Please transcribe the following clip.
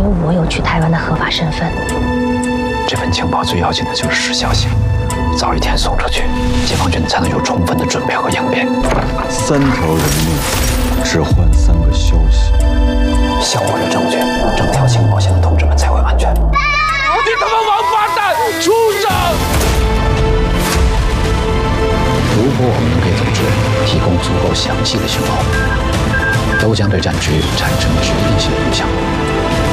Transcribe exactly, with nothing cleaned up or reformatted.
我有去台湾的合法身份。 这份情报最要紧的就是时效性，早一天送出去，解放军才能有充分的准备和应变。 三条人命，只换三个消息。 效果的证据，整条情报线的同志们才会安全。 你他妈王八蛋，畜生！ 如果我们能给组织提供足够详细的情报，都将对战局产生决定性影响。